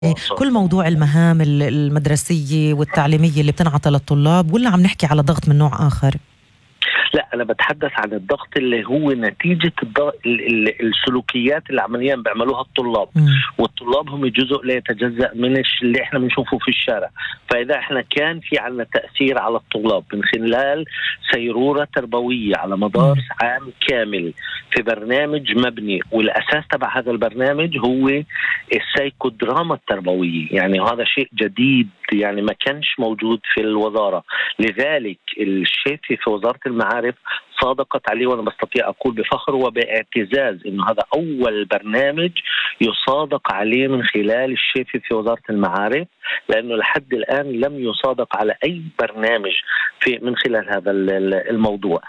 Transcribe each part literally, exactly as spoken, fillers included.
كل موضوع المهام ال- المدرسية والتعليمية اللي بتنعطى للطلاب، ولا عم نحكي على ضغط من نوع آخر؟ لا، أنا بتحدث عن الضغط اللي هو نتيجة الضغط ال- ال- السلوكيات اللي عمليا بيعملوها الطلاب. مم. والطلاب هم جزء لا يتجزأ من الش- اللي احنا بنشوفه في الشارع. فإذا احنا كان في عنا تأثير على الطلاب من خلال سيرورة تربوية على مدار مم. عام كامل في برنامج مبني، والأساس تبع هذا البرنامج هو السايكودراما التربوية، يعني هذا شيء جديد يعني ما كانش موجود في الوزارة. لذلك الشيء في وزارة المعارف صادقت عليه، وأنا بستطيع أقول بفخر وباعتزاز إنه هذا أول برنامج يصادق عليه من خلال الشيفي في وزارة المعارف، لأنه لحد الآن لم يصادق على أي برنامج في من خلال هذا الموضوع.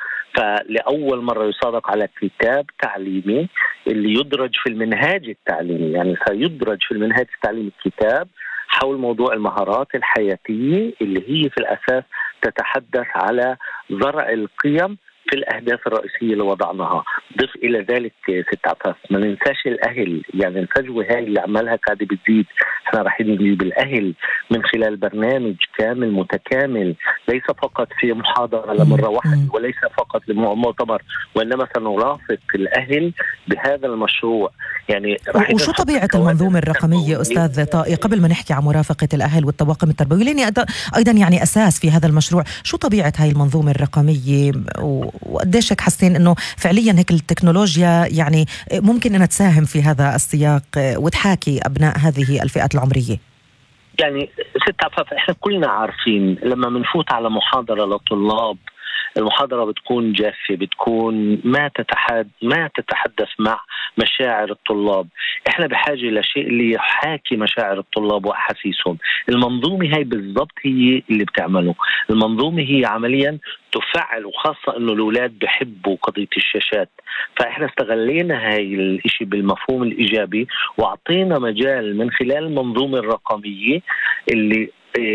فلأول مرة يصادق على كتاب تعليمي اللي يدرج في المنهاج التعليمي، يعني سيدرج في المنهاج التعليمي كتاب حول موضوع المهارات الحياتية اللي هي في الأساس تتحدث على زرع القيم في الأهداف الرئيسية اللي وضعناها. ضف إلى ذلك ست عفاف، ما ننساش الأهل، يعني الفجوة هاي اللي عملها قاعدة بتزيد. احنا راح نجيب الأهل من خلال برنامج كامل متكامل، ليس فقط في محاضرة لمرة واحدة وليس فقط لمؤتمر، وإنما سنرافق الأهل بهذا المشروع. يعني وشو طبيعة المنظومة الرقمية أستاذ طائي قبل ما نحكي عن مرافقة الأهل والطواقم التربوية، لأني أيضا يعني أساس في هذا المشروع؟ شو طبيعة هاي المنظومة الرقمية وقديش هيك حاسين إنه فعليا هيك التكنولوجيا يعني ممكن أنها تساهم في هذا السياق وتحاكي أبناء هذه الفئات العمرية؟ يعني ست عفاف، احنا كلنا عارفين لما بنفوت على محاضرة لطلاب، المحاضرة بتكون جافة، بتكون ما تتحد ما تتحدث مع مشاعر الطلاب. احنا بحاجة لشيء اللي يحاكي مشاعر الطلاب وأحاسيسهم. المنظومة هاي بالضبط هي اللي بتعمله. المنظومة هي عمليا تفعل، وخاصة انه الاولاد بحبوا قضية الشاشات، فاحنا استغلينا هاي الاشي بالمفهوم الايجابي، واعطينا مجال من خلال المنظومة الرقمية اللي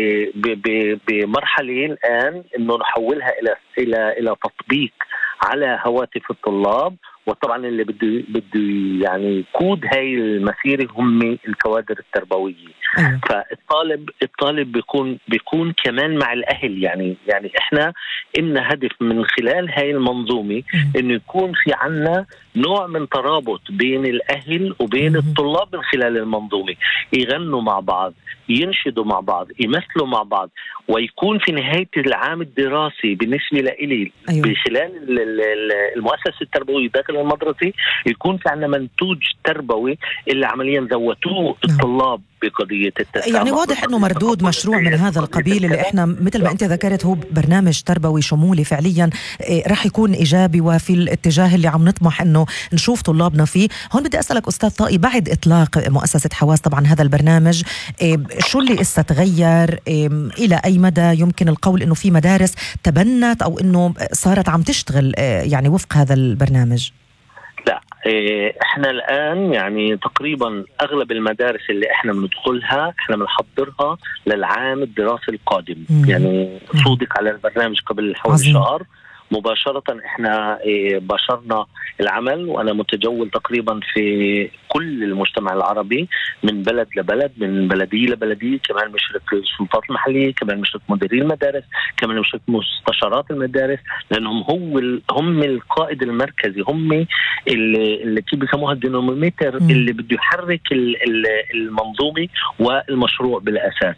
بمرحلة الآن إنه نحولها إلى إلى إلى تطبيق على هواتف الطلاب. وطبعا اللي بده بده يعني يقود هاي المسيرة هم الكوادر التربوية. أيوة. فالطالب الطالب بيكون بيكون كمان مع الأهل، يعني يعني إحنا إلنا هدف من خلال هاي المنظومة إنه يكون في عنا نوع من ترابط بين الأهل وبين الطلاب من خلال المنظومة، يغنوا مع بعض، ينشدوا مع بعض، يمثلوا مع بعض، ويكون في نهاية العام الدراسي بالنسبة لإلي أيوة. بخلال المؤسسة التربوية داخل المدرسة يكون في عنا منتوج تربوي اللي عمليا زوتوه الطلاب بقضية التسامح. يعني واضح أنه مردود مشروع من هذا القبيل اللي إحنا مثل ما أنت ذكرت هو برنامج تربوي شمولي فعليا راح يكون إيجابي وفي الاتجاه اللي عم نطمح أنه نشوف طلابنا فيه. هون بدي أسألك أستاذ طائي، بعد إطلاق مؤسسة حواس طبعا هذا البرنامج، شو اللي استتغير؟ إلى أي مدى يمكن القول أنه في مدارس تبنت أو أنه صارت عم تشتغل يعني وفق هذا البرنامج؟ لا، احنا الان يعني تقريبا اغلب المدارس اللي احنا بندخلها احنا بنحضرها للعام الدراسي القادم. مم. يعني صودق على البرنامج قبل حوالي شهر مباشرة. احنا باشرنا العمل، وانا متجول تقريبا في كل المجتمع العربي من بلد لبلد، من بلدية لبلدية، كمان مشرك السلطات المحلية، كمان مشرك مديرين المدارس، كمان مشرك مستشارات المدارس، لانهم هو هم القائد المركزي، هم اللي, اللي كيف بيسموها الدينامومتر اللي بده يحرك المنظومة والمشروع بالاساس.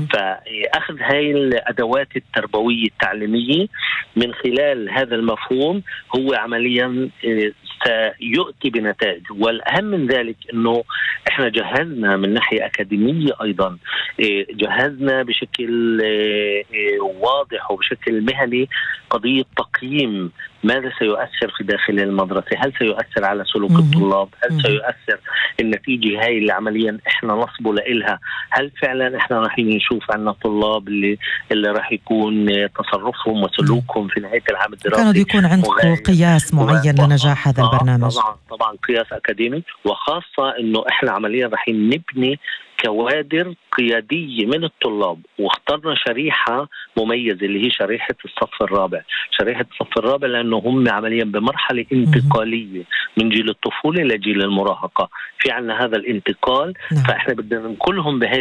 فاخذ هاي الادوات التربوية التعليمية من خلال هذا المفهوم هو عمليا سيؤتي بنتائج. والأهم من ذلك أنه إحنا جهزنا من ناحية أكاديمية، أيضا جهزنا بشكل واضح وبشكل مهني قضية تقييم ماذا سيؤثر في داخل المدرسة، هل سيؤثر على سلوك الطلاب، هل سيؤثر النتيجة هاي اللي عمليا إحنا نصبوا لإلها، هل فعلا إحنا راح نشوف عنا طلاب اللي, اللي راح يكون تصرفهم وسلوكهم في نهاية العام الدراسي كان يكون عندكم قياس معين لنجاح هذا البرنامج؟ طبعا طبعا قياس أكاديمي، وخاصة إنه إحنا عمليا راح نبني كوادر قيادية من الطلاب، واخترنا شريحة مميزة اللي هي شريحة الصف الرابع. شريحة الصف الرابع لأنه هم عمليا بمرحلة انتقالية من جيل الطفولة لجيل المراهقة، في عنا هذا الانتقال. فإحنا بدنا ننقلهم بهي